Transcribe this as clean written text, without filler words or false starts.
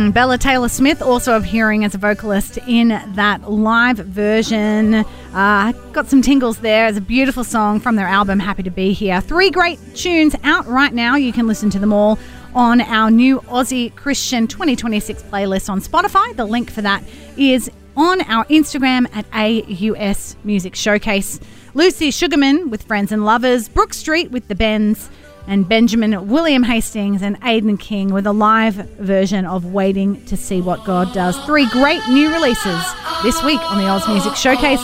Bella Taylor-Smith also appearing as a vocalist in that live version. Got some tingles there. It's a beautiful song from their album Happy to Be Here. 3 great tunes out right now. You can listen to them all on our new Aussie Christian 2026 playlist on Spotify. The link for that is on our Instagram at AUS Music Showcase. Lucy Sugarman with Friends and Lovers, Brooke Street with The Bends, and Benjamin William Hastings and Aidan King with a live version of Waiting to See What God Does. 3 great new releases this week on the Oz Music Showcase.